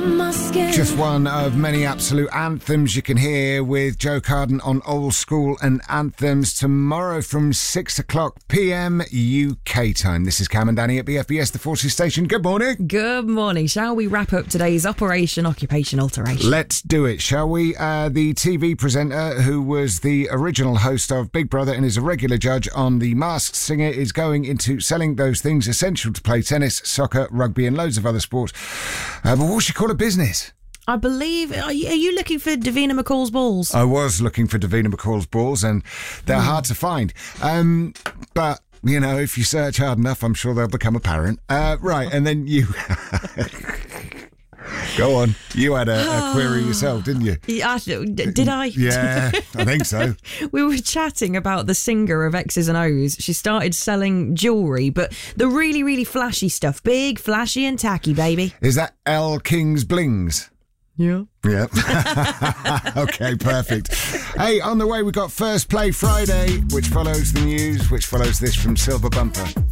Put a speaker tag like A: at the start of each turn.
A: my skin.
B: Just one of many absolute anthems you can hear with Joe Carden on Old School and Anthems tomorrow from 6:00 p.m. UK time. This is Cam and Danny at BFBS, the Forces Station. Good morning.
C: Good morning. Shall we wrap up today's Operation Occupation Alteration?
B: Let's do it, shall we? The TV presenter who was the original host of Big Brother and is a regular judge on The Masked Singer is going into selling those things essential to play tennis, soccer, rugby and loads of other sports. But what should you call a business?
C: I believe... Are you looking for Davina McCall's balls?
B: I was looking for Davina McCall's balls and they're hard to find. But, you know, if you search hard enough, I'm sure they'll become apparent. Right, and then you... Go on. You had a query yourself, didn't you?
C: Did I?
B: Yeah, I think so.
C: We were chatting about the singer of X's and O's. She started selling jewellery, but the really, really flashy stuff. Big, flashy and tacky, baby.
B: Is that Elle King's Blings?
C: Yeah.
B: Yeah. Okay, perfect. Hey, on the way, we got First Play Friday, which follows the news, which follows this from Silver Bumper.